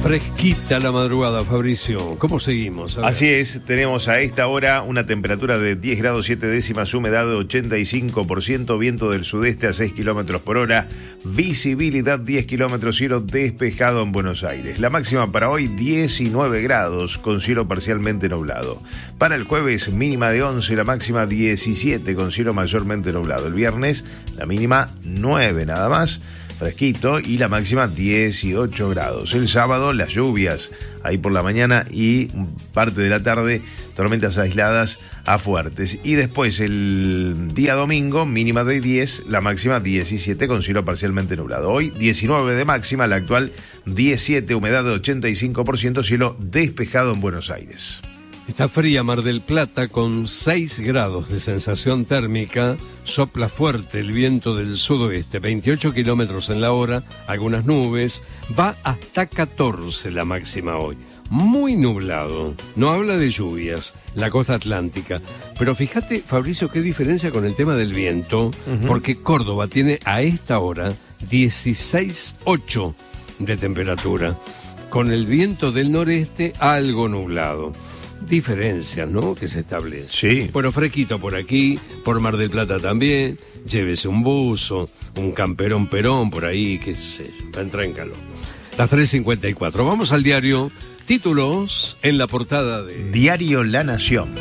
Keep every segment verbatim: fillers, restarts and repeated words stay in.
Fresquita la madrugada, Fabricio. ¿Cómo seguimos? Así es, tenemos a esta hora una temperatura de diez grados siete décimas, humedad de ochenta y cinco por ciento, viento del sudeste a seis kilómetros por hora, visibilidad diez kilómetros, cielo despejado en Buenos Aires. La máxima para hoy diecinueve grados, con cielo parcialmente nublado. Para el jueves, mínima de once, la máxima diecisiete, con cielo mayormente nublado. El viernes, la mínima nueve nada más, fresquito, y la máxima dieciocho grados. El sábado, las lluvias ahí por la mañana y parte de la tarde, tormentas aisladas a fuertes. Y después el día domingo, mínima de diez, la máxima diecisiete, con cielo parcialmente nublado. Hoy diecinueve de máxima, la actual diecisiete, humedad de ochenta y cinco por ciento, cielo despejado en Buenos Aires. Está fría Mar del Plata con seis grados de sensación térmica, sopla fuerte el viento del sudoeste, veintiocho kilómetros en la hora, algunas nubes, va hasta catorce la máxima hoy. Muy nublado, no habla de lluvias, la costa atlántica. Pero fíjate, Fabricio, qué diferencia con el tema del viento, uh-huh. porque Córdoba tiene a esta hora dieciséis coma ocho de temperatura, con el viento del noreste algo nublado. Diferencias, ¿no?, que se establecen. Sí. Bueno, fresquito por aquí, por Mar del Plata también. Llévese un buzo, un camperón perón por ahí, qué sé yo, para entrar en calor. Las tres cincuenta y cuatro. Vamos al diario. Títulos en la portada de Diario La Nación.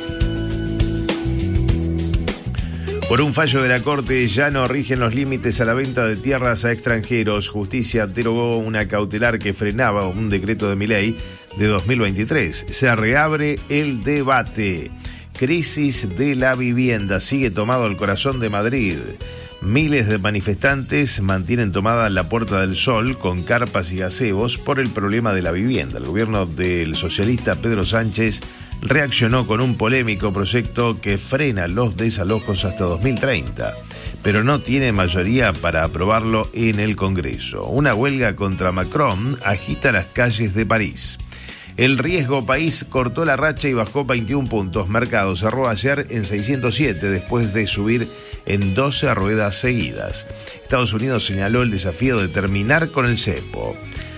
Por un fallo de la Corte ya no rigen los límites a la venta de tierras a extranjeros. Justicia derogó una cautelar que frenaba un decreto de Milei de dos mil veintitrés. Se reabre el debate. Crisis de la vivienda. Sigue tomado el corazón de Madrid. Miles de manifestantes mantienen tomada la Puerta del Sol con carpas y gazebos por el problema de la vivienda. El gobierno del socialista Pedro Sánchez reaccionó con un polémico proyecto que frena los desalojos hasta dos mil treinta, pero no tiene mayoría para aprobarlo en el Congreso. Una huelga contra Macron agita las calles de París. El riesgo país cortó la racha y bajó veintiún puntos. Mercado cerró ayer en seiscientos siete después de subir en doce ruedas seguidas. Estados Unidos señaló el desafío de terminar con el cepo.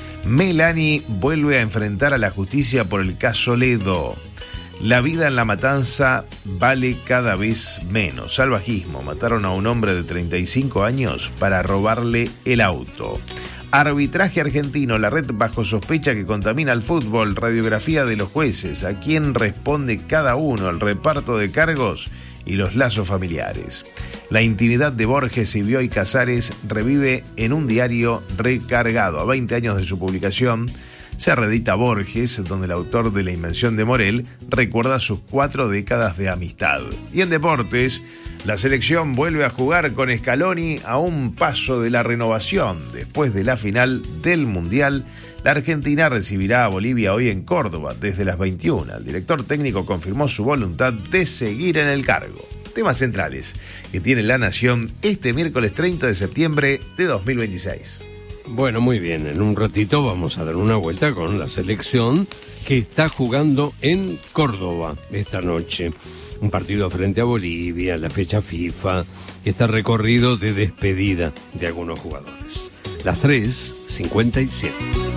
Meloni vuelve a enfrentar a la justicia por el caso Ledo. La vida en la matanza vale cada vez menos. Salvajismo. Mataron a un hombre de treinta y cinco años para robarle el auto. Arbitraje argentino. La red bajo sospecha que contamina el fútbol. Radiografía de los jueces. ¿A quién responde cada uno? El reparto de cargos y los lazos familiares. La intimidad de Borges y Bioy Casares revive en un diario recargado. A veinte años de su publicación, se reedita Borges, donde el autor de La Invención de Morel recuerda sus cuatro décadas de amistad. Y en deportes, la selección vuelve a jugar con Scaloni a un paso de la renovación. Después de la final del Mundial, la Argentina recibirá a Bolivia hoy en Córdoba desde las veintiuna. El director técnico confirmó su voluntad de seguir en el cargo. Temas centrales que tiene La Nación este miércoles treinta de septiembre de dos mil veintiséis. Bueno, muy bien, en un ratito vamos a dar una vuelta con la selección que está jugando en Córdoba esta noche. Un partido frente a Bolivia, la fecha FIFA, este recorrido de despedida de algunos jugadores. Las tres cincuenta y siete.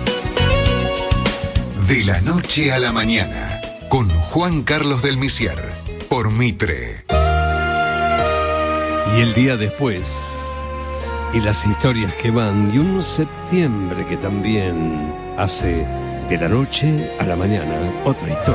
De la noche a la mañana, con Juan Carlos del Misier, por Mitre. Y el día después, y las historias que van, y un septiembre que también hace de la noche a la mañana otra historia.